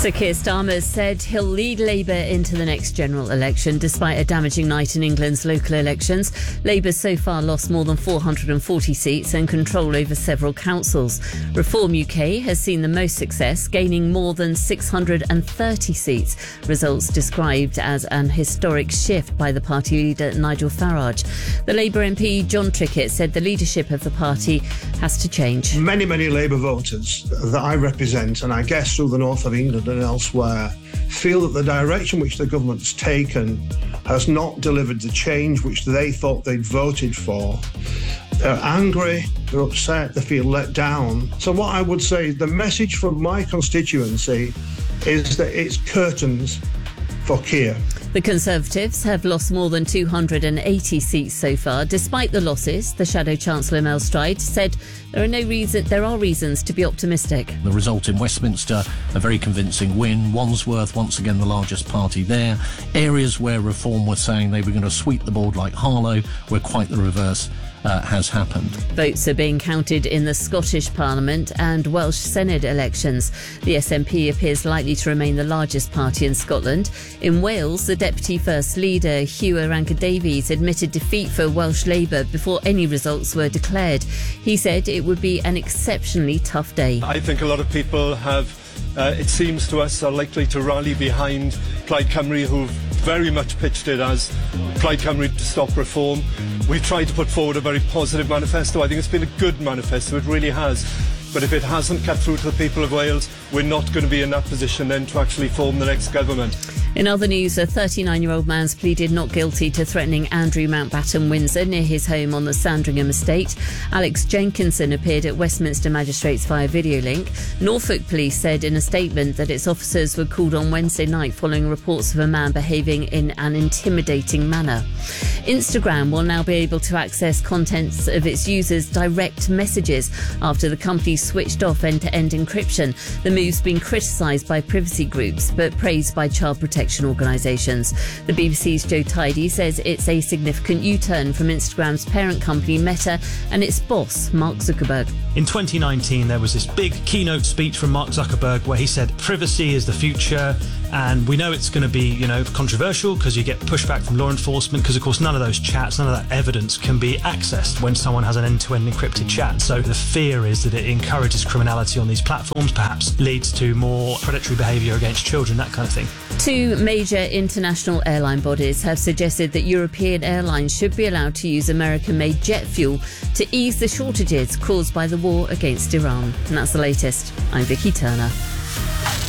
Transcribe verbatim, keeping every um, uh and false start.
Sir Keir Starmer said he'll lead Labour into the next general election despite a damaging night in England's local elections. Labour's so far lost more than four hundred forty seats and control over several councils. Reform U K has seen the most success, gaining more than six hundred thirty seats. Results described as an historic shift by the party leader Nigel Farage. The Labour M P John Trickett said the leadership of the party has to change. Many, many Labour voters that I represent, and I guess through the north of England and elsewhere, feel that the direction which the government's taken has not delivered the change which they thought they'd voted for. They're angry, they're upset, they feel let down. So what I would say, the message from my constituency is that it's curtains for Keir. The Conservatives have lost more than two hundred eighty seats so far. Despite the losses, the Shadow Chancellor Mel Stride said there are no reason there are reasons to be optimistic. The result in Westminster, a very convincing win. Wandsworth, once again the largest party there. Areas where Reform were saying they were going to sweep the board like Harlow, where quite the reverse Uh, has happened. Votes are being counted in the Scottish Parliament and Welsh Senedd elections. The S N P appears likely to remain the largest party in Scotland. In Wales, the Deputy First Leader, Hugh Oranka-Davies, admitted defeat for Welsh Labour before any results were declared. He said it would be an exceptionally tough day. I think a lot of people have, uh, it seems to us, are likely to rally behind Plaid Cymru, who've very much pitched it as Plaid Cymru to stop reform. We've tried to put forward a very positive manifesto. I think it's been a good manifesto, it really has. But if it hasn't cut through to the people of Wales, we're not going to be in that position then to actually form the next government. In other news, a thirty-nine-year-old man's pleaded not guilty to threatening Andrew Mountbatten Windsor near his home on the Sandringham estate. Alex Jenkinson appeared at Westminster Magistrates via video link. Norfolk Police said in a statement that its officers were called on Wednesday night following reports of a man behaving in an intimidating manner. Instagram will now be able to access contents of its users' direct messages after the company switched off end-to-end encryption. The move's been criticised by privacy groups but praised by child protection organisations. The B B C's Joe Tidy says it's a significant U-turn from Instagram's parent company Meta and its boss, Mark Zuckerberg. In twenty nineteen, there was this big keynote speech from Mark Zuckerberg where he said privacy is the future, and we know it's going to be, you know, controversial because you get pushback from law enforcement because, of course, none of those chats, none of that evidence can be accessed when someone has an end-to-end encrypted chat. So the fear is that it encourages criminality on these platforms, perhaps leads to more predatory behaviour against children, that kind of thing. Two major international airline bodies have suggested that European airlines should be allowed to use American-made jet fuel to ease the shortages caused by the war against Iran. And that's the latest. I'm Vicky Turner.